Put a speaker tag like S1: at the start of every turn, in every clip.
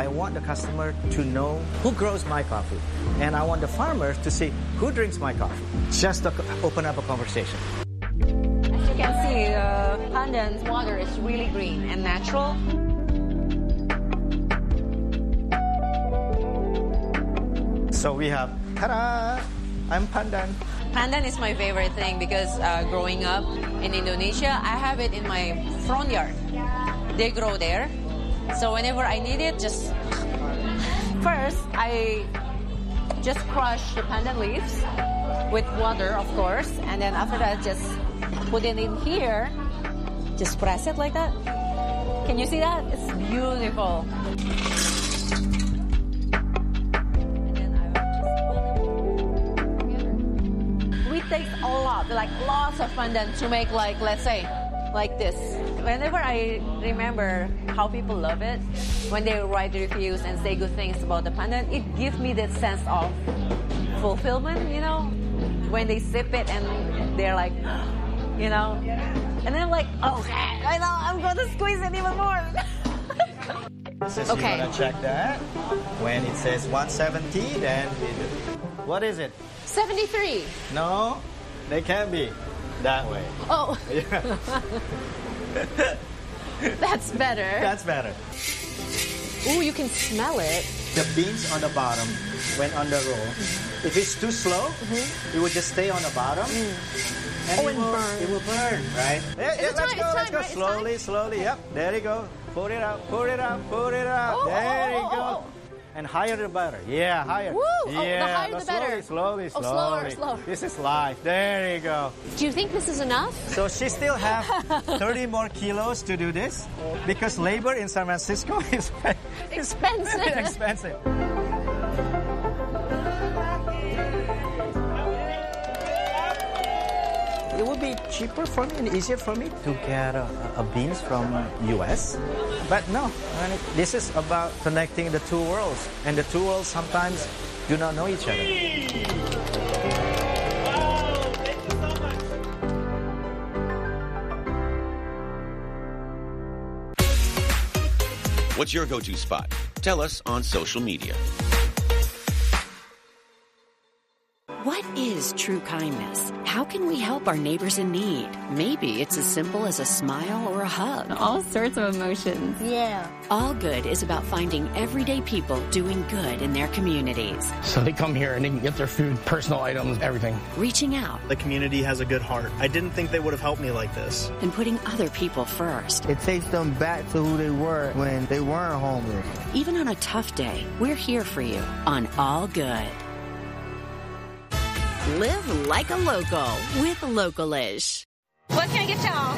S1: I want the customer to know who grows my coffee. And I want the farmers to see who drinks my coffee. Just to open up a conversation.
S2: As you can see, Pandan's water is really green and natural.
S1: So we have, ta-da! I'm Pandan.
S2: Pandan is my favorite thing because growing up in Indonesia, I have it in my front yard. They grow there. So whenever I need it, just first I just crush the pandan leaves with water, of course, and then after that just put it in here. Just press it like that. Can you see that? It's beautiful. Takes a lot, like lots of pandan to make, like, let's say, like this. Whenever I remember how people love it, when they write reviews and say good things about the pandan, it gives me that sense of fulfillment, you know, when they sip it and they're like, you know, and then I'm like, okay, I know, I'm going to squeeze it even more.
S1: So okay. You're going to check that. When it says 170, then what is it?
S2: 73.
S1: No, they can't be that way.
S2: Oh.
S1: Yeah.
S2: That's better.
S1: That's better.
S2: Ooh, you can smell it.
S1: The beans on the bottom, when on the roll, if it's too slow, it will just stay on the bottom. And it will burn, right? Yeah, let's go. Slowly, slowly. Yep, there you go. Pour it out, pour it out, pour it out.
S2: Oh,
S1: there you go. And higher the better. Yeah, higher.
S2: Woo!
S1: Yeah,
S2: the higher the better.
S1: Slowly.
S2: Slower.
S1: This is life. There you go.
S2: Do you think this is enough?
S1: So she still have 30 more kilos to do this because labor in San Francisco is expensive. It would be cheaper for me and easier for me to get a beans from US. But no, this is about connecting the two worlds. And the two worlds sometimes do not know each other.
S3: Wow, thank you so much.
S4: What's your go-to spot? Tell us on social media.
S5: What is true kindness? How can we help our neighbors in need? Maybe it's as simple as a smile or a hug.
S6: All sorts of emotions.
S2: Yeah.
S5: All Good is about finding everyday people doing good in their communities.
S7: So they come here and they can get their food, personal items, everything.
S5: Reaching out.
S8: The community has a good heart. I didn't think they would have helped me like this.
S5: And putting other people first.
S9: It takes them back to who they were when they weren't homeless.
S5: Even on a tough day, we're here for you on All Good. Live like a local with Localish.
S2: What can I get y'all?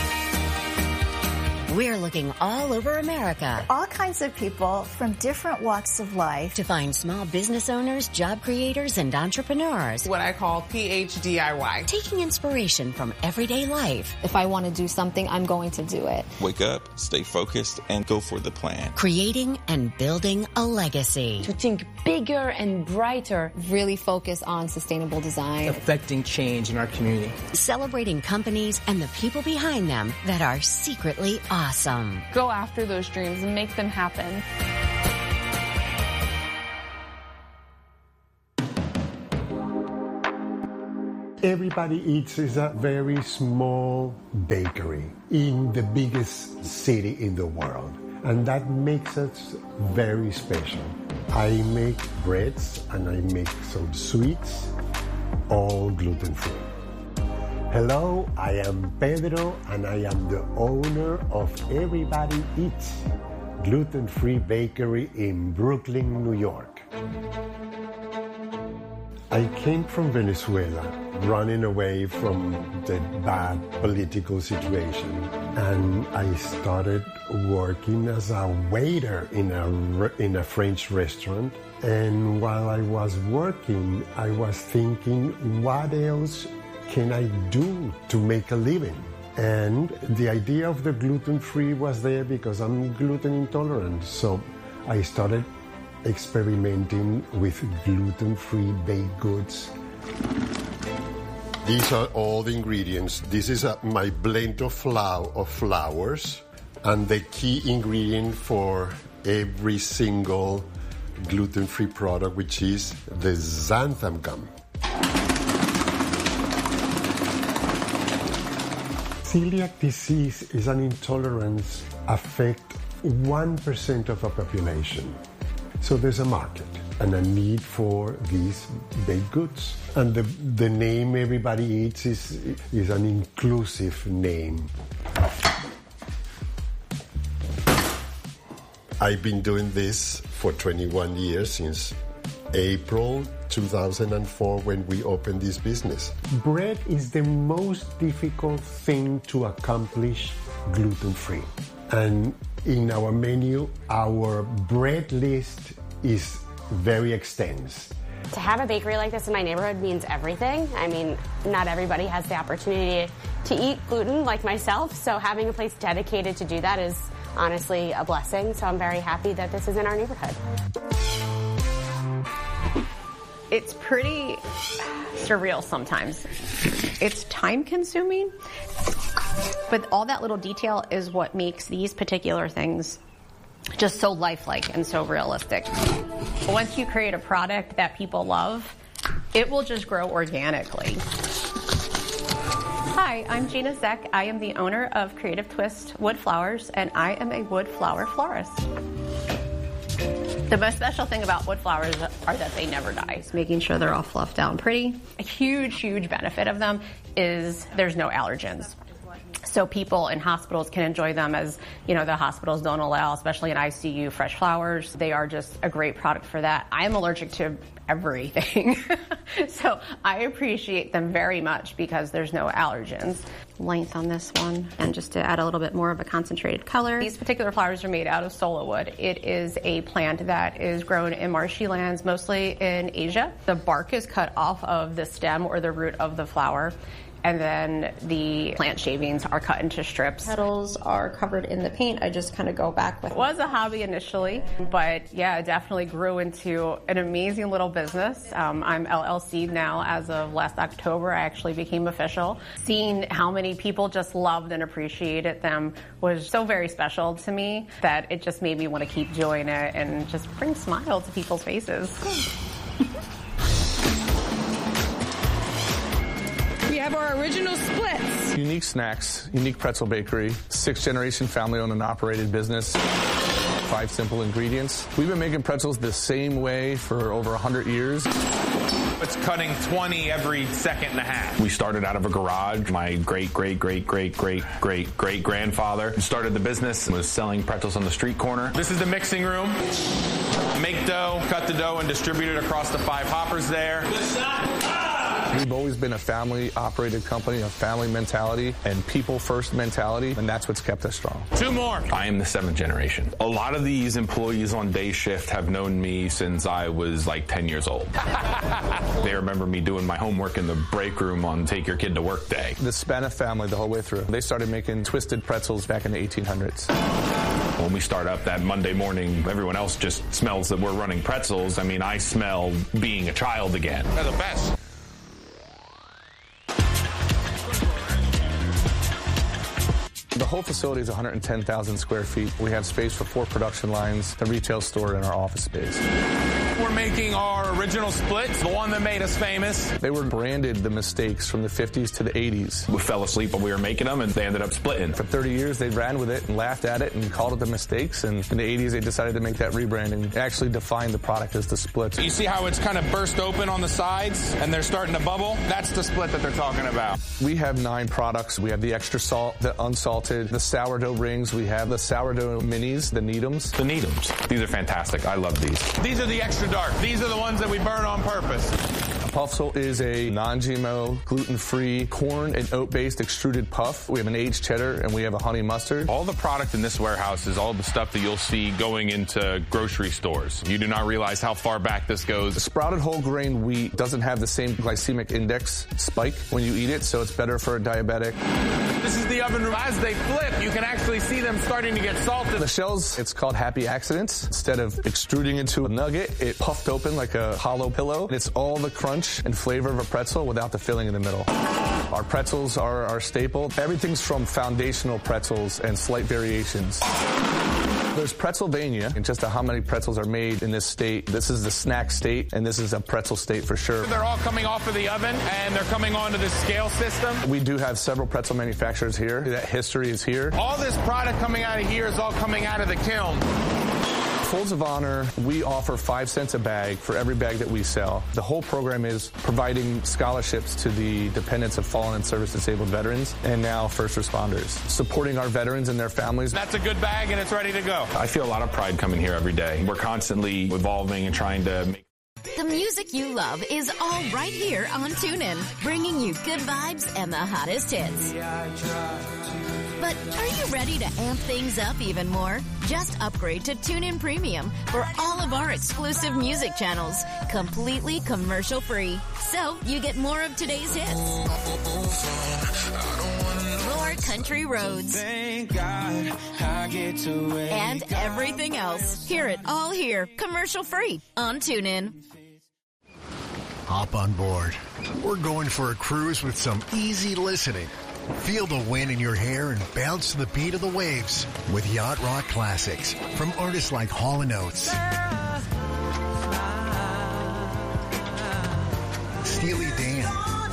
S5: We're looking all over America.
S10: All kinds of people from different walks of life.
S5: To find small business owners, job creators, and entrepreneurs.
S11: What I call PHDIY.
S5: Taking inspiration from everyday life.
S6: If I want to do something, I'm going to do it.
S12: Wake up, stay focused, and go for the plan.
S5: Creating and building a legacy.
S6: To think bigger and brighter. Really focus on sustainable design.
S7: Affecting change in our community.
S5: Celebrating companies and the people behind them that are secretly awesome.
S6: Go after those dreams and make them happen.
S13: Everybody Eats is a very small bakery in the biggest city in the world, and that makes us very special. I make breads and I make some sweets, all gluten-free. Hello, I am Pedro and I am the owner of Everybody Eats, gluten-free bakery in Brooklyn, New York. I came from Venezuela, running away from the bad political situation, and I started working as a waiter in a French restaurant. And while I was working, I was thinking, what else can I do to make a living? And the idea of the gluten-free was there because I'm gluten intolerant. So I started experimenting with gluten-free baked goods. These are all the ingredients. This is my blend of flours, And the key ingredient for every single gluten-free product, which is the xanthan gum. Celiac disease is an intolerance affect 1% of the population. So there's a market and a need for these baked goods. And the name everybody eats is an inclusive name. I've been doing this for 21 years, since April 2004 when we opened this business. Bread is the most difficult thing to accomplish gluten-free. And in our menu, our bread list is very extensive.
S14: To have a bakery like this in my neighborhood means everything. I mean, not everybody has the opportunity to eat gluten like myself, so having a place dedicated to do that is honestly a blessing. So I'm very happy that this is in our neighborhood.
S15: It's pretty surreal sometimes. It's time consuming, but all that little detail is what makes these particular things just so lifelike and so realistic. Once you create a product that people love, it will just grow organically. Hi, I'm Gina Zeck. I am the owner of Creative Twist Wood Flowers, and I am a wood flower florist. The most special thing about wood flowers are that they never die. It's making sure they're all fluffed out and pretty. A huge, huge benefit of them is there's no allergens. So people in hospitals can enjoy them, as you know, the hospitals don't allow, especially in ICU, fresh flowers. They are just a great product for that. I'm allergic to everything. So I appreciate them very much because there's no allergens. Length on this one, and just to add a little bit more of a concentrated color. These particular flowers are made out of solo wood. It is a plant that is grown in marshy lands, mostly in Asia. The bark is cut off of the stem or the root of the flower, and then the plant shavings are cut into strips. Petals are covered in the paint. I just kind of go back with it. It was a hobby initially, but yeah, it definitely grew into an amazing little business. I'm LLC now as of last October. I actually became official. Seeing how many people just loved and appreciated them was so very special to me that it just made me want to keep doing it and just bring smiles to people's faces.
S16: We have our original splits.
S7: Unique Snacks, Unique Pretzel Bakery, 6th generation family owned and operated business. 5 simple ingredients. We've been making pretzels the same way for over 100 years.
S17: It's cutting 20 every second and a half. We started out of a garage. My great-great-great-great-great-great-great-grandfather started the business and was selling pretzels on the street corner. This is the mixing room. Make dough, cut the dough, and distribute it across the 5 hoppers there.
S7: We've always been a family-operated company, a family mentality, and people-first mentality, and that's what's kept us strong.
S17: 2 more. I am the 7th generation. A lot of these employees on day shift have known me since I was like 10 years old. They remember me doing my homework in the break room on Take Your Kid to Work Day.
S7: The Spana family the whole way through. They started making twisted pretzels back in the 1800s.
S17: When we start up that Monday morning, everyone else just smells that we're running pretzels. I mean, I smell being a child again. They're the best.
S7: The whole facility is 110,000 square feet. We have space for 4 production lines, the retail store, and our office space.
S17: We're making our original splits, the one that made us famous.
S7: They were branded the mistakes from the 50s to the 80s.
S17: We fell asleep when we were making them, and they ended up splitting.
S7: For 30 years, they ran with it and laughed at it and called it the mistakes. And in the 80s, they decided to make that rebranding and actually define the product as the splits.
S17: You see how it's kind of burst open on the sides, and they're starting to bubble? That's the split that they're talking about.
S7: We have 9 products. We have the extra salt, the unsalted, the sourdough rings. We have the sourdough minis, the Needhams.
S17: The Needhams. These are fantastic. I love these. These are the extra dark. These are the ones that we burn on purpose.
S7: A Puffsel is a non-GMO, gluten-free, corn and oat-based extruded puff. We have an aged cheddar and we have a honey mustard.
S17: All the product in this warehouse is all the stuff that you'll see going into grocery stores. You do not realize how far back this goes.
S7: The sprouted whole grain wheat doesn't have the same glycemic index spike when you eat it, so it's better for a diabetic.
S17: This is the oven room. As they flip, you can actually see them starting to get salty.
S7: The shells, it's called Happy Accidents. Instead of extruding into a nugget, it puffed open like a hollow pillow. It's all the crunch and flavor of a pretzel without the filling in the middle. Our pretzels are our staple. Everything's from foundational pretzels and slight variations. There's Pretzelvania, and just how many pretzels are made in this state. This is the snack state, and this is a pretzel state for sure.
S17: They're all coming off of the oven, and they're coming onto the scale system.
S7: We do have several pretzel manufacturers here. That history is here.
S17: All this product coming out of here is all coming out of the kiln.
S7: Folds of Honor, we offer 5 cents a bag for every bag that we sell. The whole program is providing scholarships to the dependents of fallen and service-disabled veterans and now first responders, supporting our veterans and their families.
S17: That's a good bag, and it's ready to go. I feel a lot of pride coming here every day. We're constantly evolving and trying to make...
S18: The music you love is all right here on TuneIn, bringing you good vibes and the hottest hits. But are you ready to amp things up even more? Just upgrade to TuneIn Premium for all of our exclusive music channels, completely commercial-free. So you get more of today's hits, more country roads, and everything else. Hear it all here, commercial-free on TuneIn.
S19: Hop on board. We're going for a cruise with some easy listening. Feel the wind in your hair and bounce to the beat of the waves with Yacht Rock classics from artists like Hall & Oates, Steely Dan,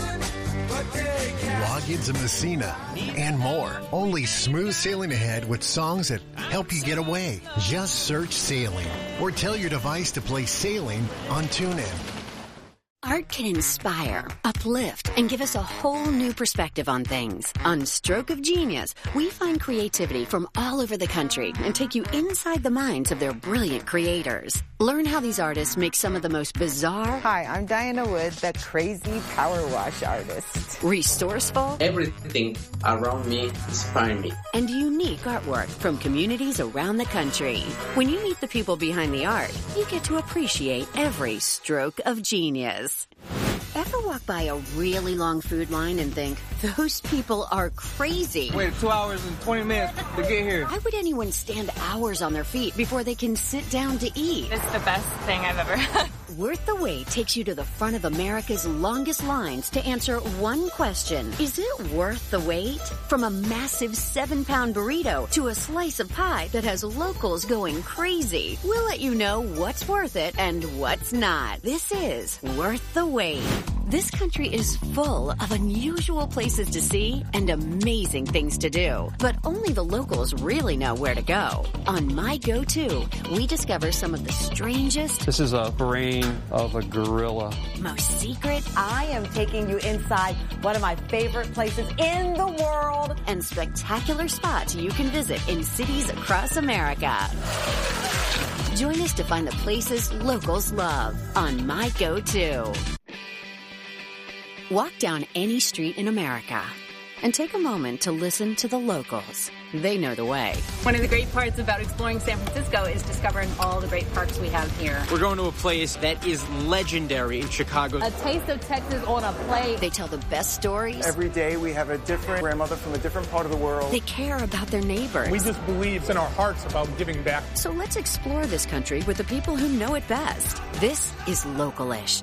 S19: Loggins and Messina, and more. Only smooth sailing ahead with songs that help you get away. Just search Sailing or tell your device to play Sailing on TuneIn.
S5: Art can inspire, uplift, and give us a whole new perspective on things. On Stroke of Genius, we find creativity from all over the country and take you inside the minds of their brilliant creators. Learn how these artists make some of the most bizarre...
S20: Hi, I'm Diana Wood, the crazy power wash artist.
S5: Resourceful...
S21: Everything around me inspires me.
S5: And unique artwork from communities around the country. When you meet the people behind the art, you get to appreciate every stroke of genius. Ever walk by a really long food line and think, those people are crazy?
S22: Wait 2 hours and 20 minutes to get here.
S5: Why would anyone stand hours on their feet before they can sit down to eat?
S23: It's the best thing I've ever had.
S5: Worth the Wait takes you to the front of America's longest lines to answer one question. Is it worth the wait? From a massive 7-pound burrito to a slice of pie that has locals going crazy. We'll let you know what's worth it and what's not. This is Worth the Wait. This country is full of unusual places to see and amazing things to do. But only the locals really know where to go. On My Go-To, we discover some of the strangest...
S22: This is a brain of a gorilla.
S5: Most secret...
S20: I am taking you inside one of my favorite places in the world.
S5: And spectacular spots you can visit in cities across America. Join us to find the places locals love on My Go-To. Walk down any street in America and take a moment to listen to the locals. They know the way.
S24: One of the great parts about exploring San Francisco is discovering all the great parks we have here.
S25: We're going to a place that is legendary in Chicago.
S24: A taste of Texas on a plate.
S5: They tell the best stories.
S26: Every day we have a different grandmother from a different part of the world.
S5: They care about their neighbors.
S27: We just believe in our hearts about giving back.
S5: So let's explore this country with the people who know it best. This is Local-ish.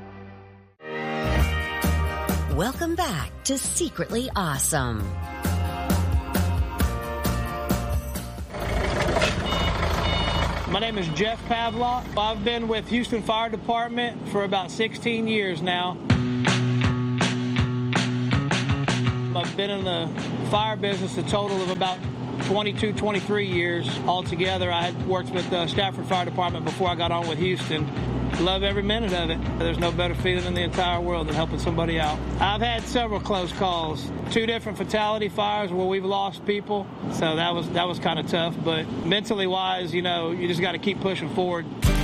S5: Welcome back to Secretly Awesome.
S3: My name is Jeff Pavlok. I've been with Houston Fire Department for about 16 years now. I've been in the fire business a total of about 22, 23 years altogether. I had worked with Stafford Fire Department before I got on with Houston. Love every minute of it. There's no better feeling in the entire world than helping somebody out. I've had several close calls. 2 different fatality fires where we've lost people. So that was kind of tough. But mentally wise, you know, you just got to keep pushing forward.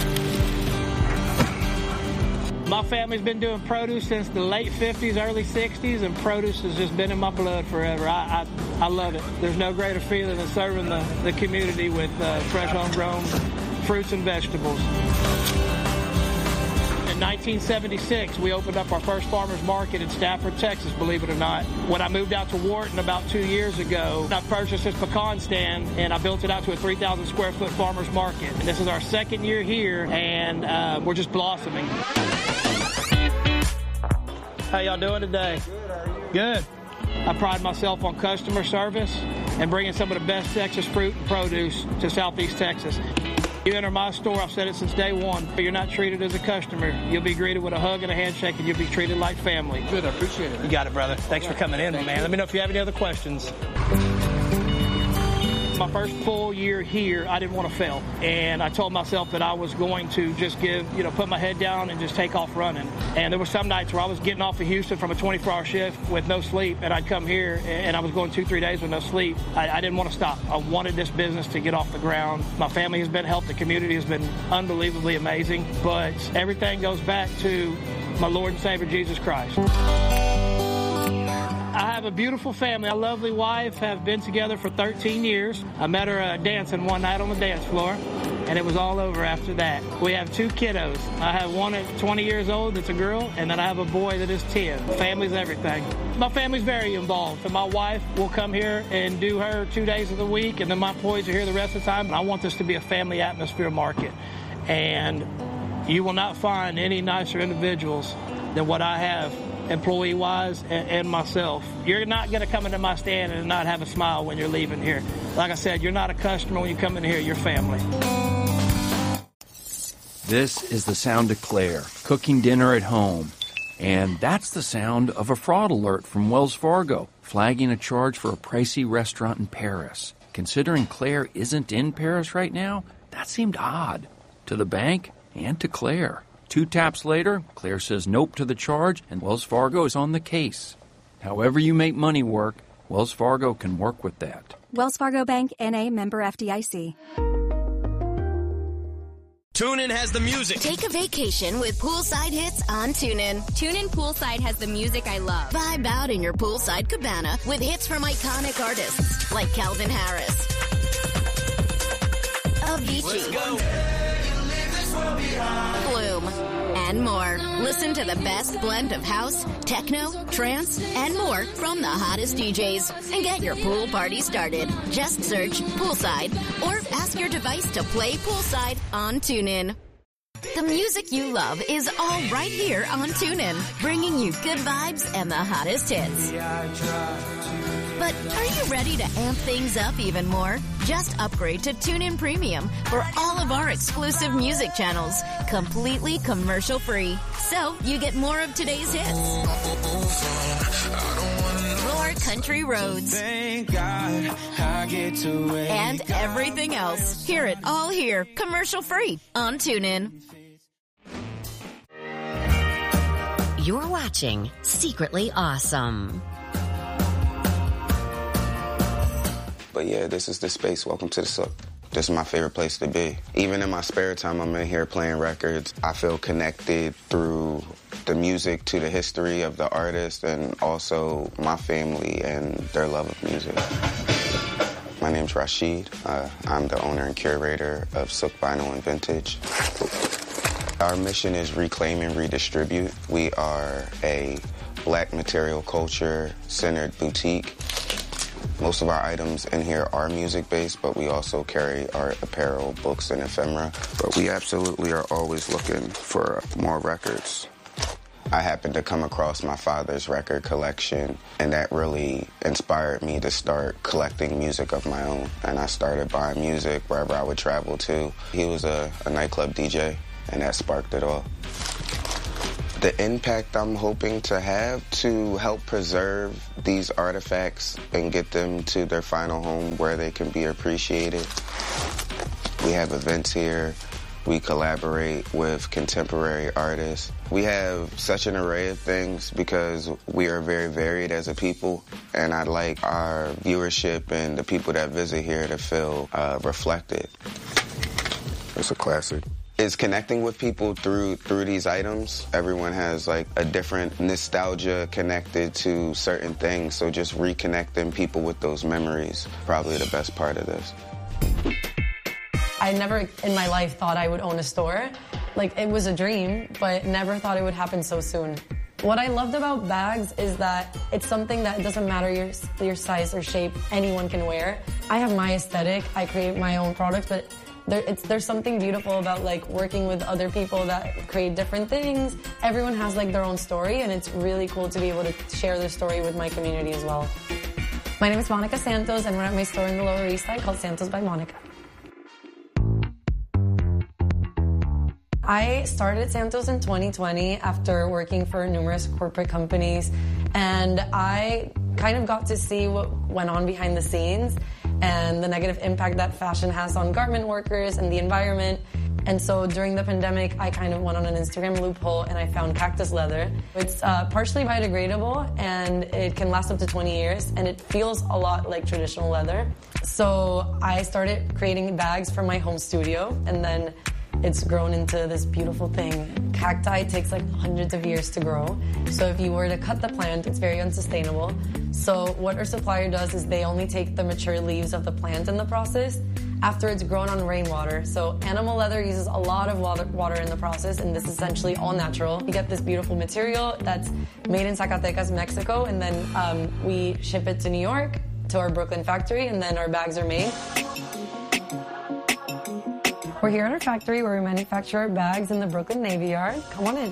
S3: My family's been doing produce since the late 50s, early 60s, and produce has just been in my blood forever. I love it. There's no greater feeling than serving the community with fresh homegrown fruits and vegetables. In 1976, we opened up our first farmers market in Stafford, Texas, believe it or not. When I moved out to Wharton about 2 years ago, I purchased this pecan stand, and I built it out to a 3,000 square foot farmers market. And this is our second year here, and we're just blossoming. How y'all doing today?
S26: Good, how are you?
S3: Good. I pride myself on customer service and bringing some of the best Texas fruit and produce to Southeast Texas. You enter my store, I've said it since day one, but you're not treated as a customer. You'll be greeted with a hug and a handshake, and you'll be treated like family.
S26: Good, I appreciate it.
S3: You got it, brother. Thanks for coming in, man. Let me know if you have any other questions. My first full year here, I didn't want to fail. And I told myself that I was going to just put my head down and just take off running. And there were some nights where I was getting off of Houston from a 24-hour shift with no sleep, and I'd come here, and I was going 2-3 days with no sleep. I didn't want to stop. I wanted this business to get off the ground. My family has been helped. The community has been unbelievably amazing. But everything goes back to my Lord and Savior, Jesus Christ. I have a beautiful family, a lovely wife, have been together for 13 years. I met her dancing one night on the dance floor, and it was all over after that. We have 2 kiddos. I have one at 20 years old that's a girl, and then I have a boy that is 10. Family's everything. My family's very involved, and my wife will come here and do her 2 days of the week, and then my employees are here the rest of the time. I want this to be a family atmosphere market, and you will not find any nicer individuals than what I have, employee-wise and myself. You're not going to come into my stand and not have a smile when you're leaving here. Like I said, you're not a customer when you come in here, you're family.
S1: This is the sound of Claire, cooking dinner at home. And that's the sound of a fraud alert from Wells Fargo, flagging a charge for a pricey restaurant in Paris. Considering Claire isn't in Paris right now, that seemed odd. To the bank and to Claire. 2 taps later, Claire says nope to the charge, and Wells Fargo is on the case. However you make money work, Wells Fargo can work with that.
S2: Wells Fargo Bank, N.A., member FDIC.
S4: TuneIn has the music.
S18: Take a vacation with poolside hits on TuneIn.
S8: TuneIn Poolside has the music I love.
S18: Vibe out in your poolside cabana with hits from iconic artists like Calvin Harris, Avicii, Bloom, and more. Listen to the best blend of house, techno, trance, and more from the hottest DJs. And get your pool party started. Just search Poolside or ask your device to play Poolside on TuneIn. The music you love is all right here on TuneIn, bringing you good vibes and the hottest hits. But are you ready to amp things up even more? Just upgrade to TuneIn Premium for all of our exclusive music channels, completely commercial-free. So you get more of today's hits, more country roads, and everything else. Hear it all here, commercial-free on TuneIn.
S5: You're watching Secretly Awesome.
S9: But yeah, this is the space. Welcome to the Sook. This is my favorite place to be. Even in my spare time, I'm in here playing records. I feel connected through the music to the history of the artist and also my family and their love of music. My name's Rashid. I'm the owner and curator of Sook Vinyl and Vintage. Our mission is reclaim and redistribute. We are a black material culture centered boutique. Most of our items in here are music-based, but we also carry our apparel, books, and ephemera. But we absolutely are always looking for more records. I happened to come across my father's record collection, and that really inspired me to start collecting music of my own. And I started buying music wherever I would travel to. He was a nightclub DJ, and that sparked it all. The impact I'm hoping to have to help preserve these artifacts and get them to their final home where they can be appreciated. We have events here. We collaborate with contemporary artists. We have such an array of things because we are very varied as a people, and I'd like our viewership and the people that visit here to feel reflected. It's a classic. Is connecting with people through these items. Everyone has like a different nostalgia connected to certain things, so just reconnecting people with those memories, probably the best part of this.
S10: I never in my life thought I would own a store,
S6: Like, it was a dream, but never thought it would happen so soon. What I loved about bags is that it's something that doesn't matter your size or shape, anyone can wear. I have my aesthetic, I create my own products, but there's something beautiful about like working with other people that create different things. Everyone has like their own story, and it's really cool to be able to share their story with my community as well. My name is Monica Santos, and we're at my store in the Lower East Side called Santos by Monica. I started Santos in 2020 after working for numerous corporate companies, and I kind of got to see what went on behind the scenes and the negative impact that fashion has on garment workers and the environment. And so during the pandemic, I kind of went on an Instagram loophole and I found Cactus Leather. It's partially biodegradable and it can last up to 20 years and it feels a lot like traditional leather. So I started creating bags for my home studio, and then it's grown into this beautiful thing. Cacti takes like hundreds of years to grow. So if you were to cut the plant, it's very unsustainable. So what our supplier does is they only take the mature leaves of the plant in the process after it's grown on rainwater. So animal leather uses a lot of water in the process, and this is essentially all natural. You get this beautiful material that's made in Zacatecas, Mexico, and then we ship it to New York, to our Brooklyn factory, and then our bags are made. We're here at our factory where we manufacture our bags in the Brooklyn Navy Yard. Come on in.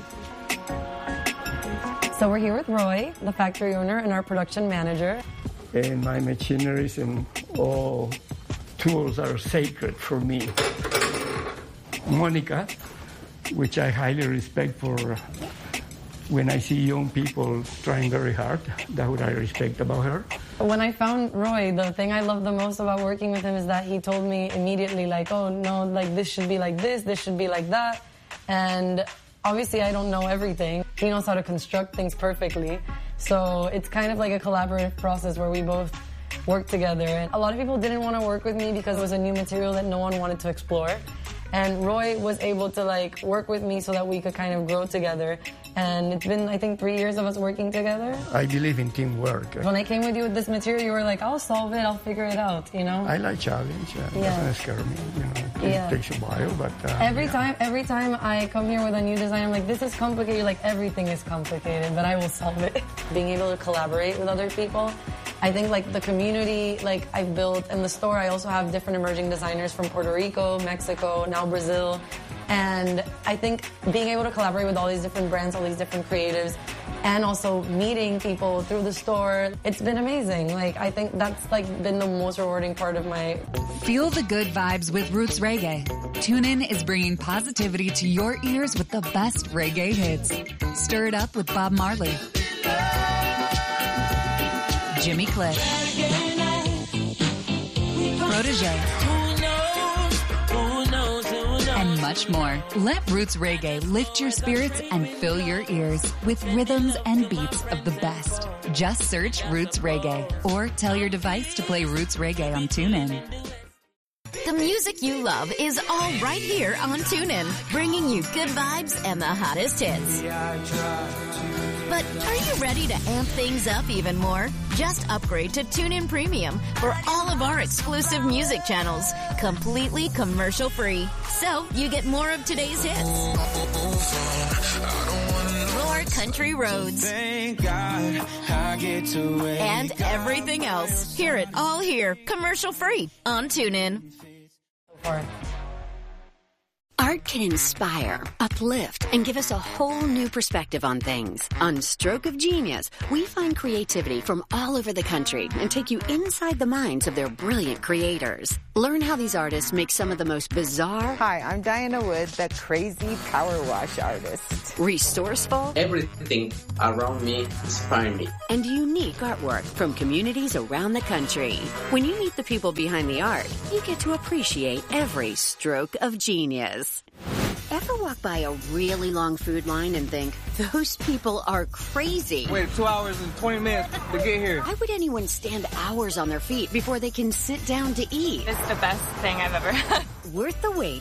S6: So we're here with Roy, the factory owner and our production manager.
S10: And my machineries and all tools are sacred for me. Monica, which I highly respect for when I see young people trying very hard, that's what I respect about her.
S6: When I found Roy, the thing I love the most about working with him is that he told me immediately, like, oh, no, like, this should be like this should be like that. And obviously, I don't know everything. He knows how to construct things perfectly. So it's kind of like a collaborative process where we both work together. And a lot of people didn't want to work with me because it was a new material that no one wanted to explore. And Roy was able to like work with me so that we could kind of grow together. And it's been, I think, 3 years of us working together.
S10: I believe in teamwork.
S6: When I came with you with this material, you were like, I'll solve it, I'll figure it out, you know?
S10: I like challenge. It doesn't scare me, you know. It takes a while, but...
S6: Every time I come here with a new design, I'm like, this is complicated. You're like, everything is complicated, but I will solve it. Being able to collaborate with other people, I think like the community like I've built in the store, I also have different emerging designers from Puerto Rico, Mexico, now Brazil. And I think being able to collaborate with all these different brands, all these different creatives, and also meeting people through the store, it's been amazing. Like, I think that's like been the most rewarding part of my...
S11: Feel the good vibes with Roots Reggae. TuneIn is bringing positivity to your ears with the best reggae hits. Stir it up with Bob Marley, Jimmy Cliff, Protege, and much more. Let Roots Reggae lift your spirits and fill your ears with rhythms and beats of the best. Just search Roots Reggae or tell your device to play Roots Reggae on TuneIn.
S18: The music you love is all right here on TuneIn, bringing you good vibes and the hottest hits. But are you ready to amp things up even more? Just upgrade to TuneIn Premium for all of our exclusive music channels, completely commercial-free. So you get more of today's hits, more country roads, and everything else. Hear it all here, commercial-free on TuneIn.
S5: Art can inspire, uplift, and give us a whole new perspective on things. On Stroke of Genius, we find creativity from all over the country and take you inside the minds of their brilliant creators. Learn how these artists make some of the most bizarre...
S12: Hi, I'm Diana Wood, the crazy power wash artist.
S5: Resourceful...
S21: Everything around me inspires me.
S5: And unique artwork from communities around the country. When you meet the people behind the art, you get to appreciate every stroke of genius. Ever walk by a really long food line and think, those people are crazy?
S22: Wait 2 hours and 20 minutes to get here.
S5: Why would anyone stand hours on their feet before they can sit down to eat?
S23: It's the best thing I've ever had.
S5: Worth the wait